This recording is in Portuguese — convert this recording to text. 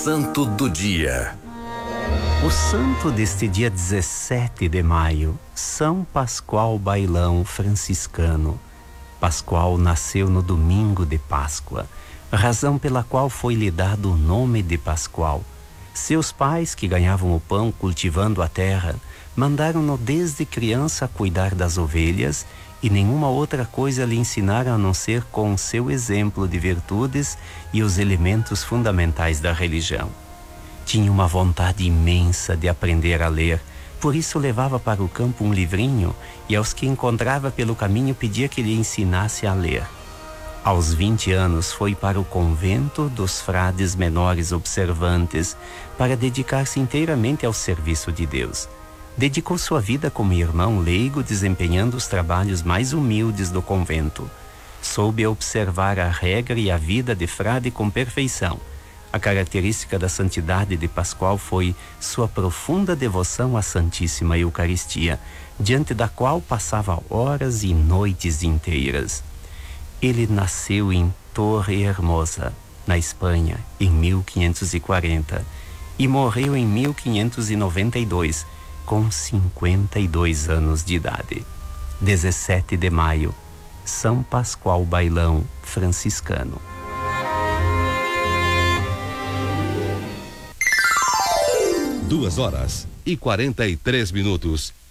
santo do dia. O santo deste dia 17 de maio, São Pascoal Bailão franciscano. Pascoal nasceu no domingo de Páscoa, razão pela qual foi-lhe dado o nome de Pascoal. Seus pais, que ganhavam o pão cultivando a terra, mandaram-no desde criança a cuidar das ovelhas e nenhuma outra coisa lhe ensinaram a não ser com seu exemplo de virtudes e os elementos fundamentais da religião. Tinha uma vontade imensa de aprender a ler, por isso levava para o campo um livrinho e aos que encontrava pelo caminho pedia que lhe ensinasse a ler. Aos 20 anos foi para o convento dos frades menores observantes para dedicar-se inteiramente ao serviço de Deus. Dedicou sua vida como irmão leigo, desempenhando os trabalhos mais humildes do convento. Soube observar a regra e a vida de frade com perfeição. A característica da santidade de Pascoal foi sua profunda devoção à Santíssima Eucaristia, diante da qual passava horas e noites inteiras. Ele nasceu em Torrehermosa, na Espanha, em 1540 e morreu em 1592, com 52 anos de idade. 17 de maio, São Pascoal Bailão franciscano. 2h43.